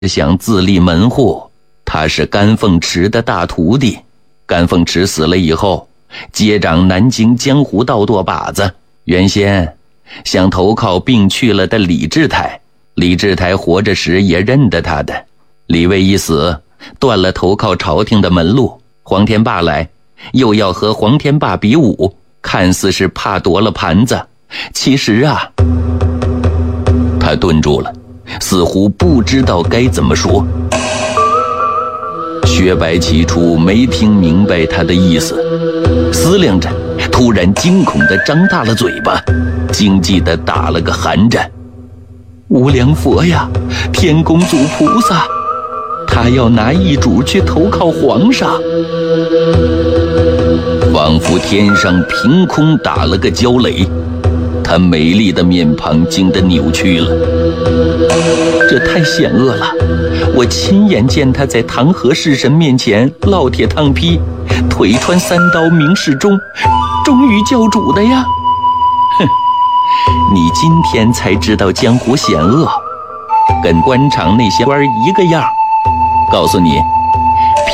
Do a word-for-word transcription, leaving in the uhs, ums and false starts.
想自立门户。他是甘凤池的大徒弟，甘凤池死了以后，接掌南京江湖道舵把子。原先想投靠病去了的李治台，李治台活着时也认得他的。李卫一死，断了投靠朝廷的门路。黄天霸来，又要和黄天霸比武，看似是怕夺了盘子，其实啊，他顿住了，似乎不知道该怎么说。薛白起初没听明白他的意思，思量着，突然惊恐地张大了嘴巴，惊悸地打了个寒战。无量佛呀，天公祖菩萨，他要拿一主去投靠皇上。仿佛天上凭空打了个焦雷，他美丽的面庞惊得扭曲了。这太险恶了，我亲眼见他在唐河式神面前烙铁烫劈，腿穿三刀明示钟，终于教主的呀。哼，你今天才知道江湖险恶，跟官场那些官一个样。告诉你，